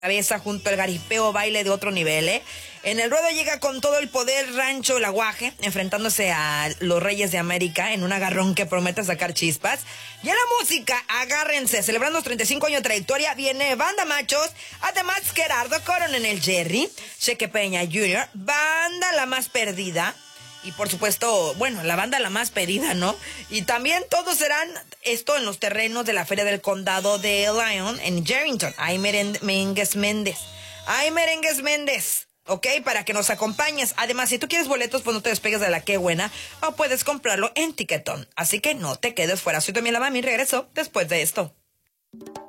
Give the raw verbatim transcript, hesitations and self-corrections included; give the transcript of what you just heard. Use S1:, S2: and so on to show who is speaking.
S1: cabeza junto al garipeo baile de otro nivel, ¿eh? En el ruedo llega con todo el poder Rancho El Aguaje, enfrentándose a los Reyes de América en un agarrón que promete sacar chispas. Y en la música, agárrense, celebrando los treinta y cinco años de trayectoria, viene Banda Machos, además Gerardo Coronel el Jerry, Cheque Peña junior, Banda La Más Perdida, y por supuesto, bueno, la banda la más pedida, ¿no? Y también todos serán esto en los terrenos de la Feria del Condado de Lyon en Jerrington. Ay, Merengues Méndez. Ay, Merengues Méndez. Ok, para que nos acompañes. Además, si tú quieres boletos, pues no te despegues de la Qué Buena, o puedes comprarlo en Tiquetón. Así que no te quedes fuera. Soy también la mami, regreso después de esto.